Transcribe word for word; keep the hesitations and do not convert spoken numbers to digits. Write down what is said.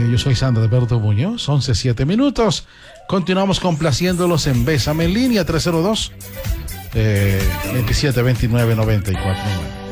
yo soy Sandra Alberto Muñoz, once siete minutos. Continuamos complaciéndolos en Bésame en línea, tres cero dos, veintisiete veintinueve noventa y cuatro nueve.